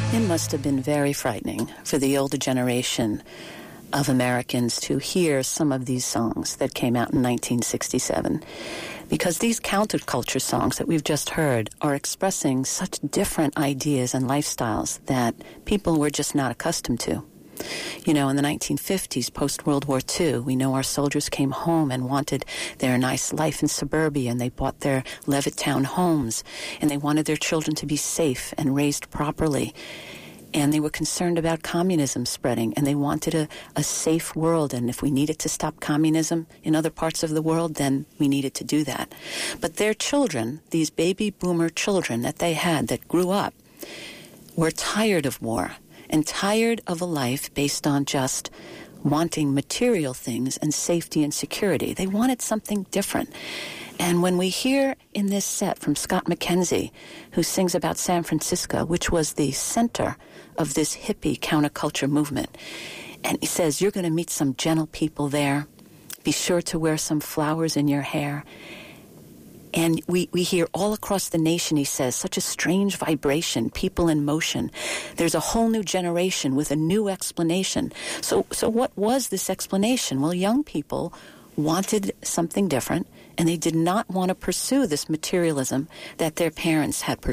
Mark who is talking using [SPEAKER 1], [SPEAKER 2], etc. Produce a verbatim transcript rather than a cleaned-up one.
[SPEAKER 1] It must have been very frightening for the older generation of Americans to hear some of these songs that came out in nineteen sixty-seven, because these counterculture songs that we've just heard are expressing such different ideas and lifestyles that people were just not accustomed to. You know, in the nineteen fifties, post-World War Two, we know our soldiers came home and wanted their nice life in suburbia, and they bought their Levittown homes, and they wanted their children to be safe and raised properly. And they were concerned about communism spreading, and they wanted a, a safe world. And if we needed to stop communism in other parts of the world, then we needed to do that. But their children, these baby boomer children that they had that grew up, were tired of war and tired of a life based on just wanting material things and safety and security. They wanted something different. And when we hear in this set from Scott McKenzie, who sings about San Francisco, which was the center of this hippie counterculture movement, and he says, you're going to meet some gentle people there. Be sure to wear some flowers in your hair. And we, we hear all across the nation, he says, such a strange vibration, people in motion. There's a whole new generation with a new explanation. So, so what was this explanation? Well, young people wanted something different, and they did not want to pursue this materialism that their parents had pursued.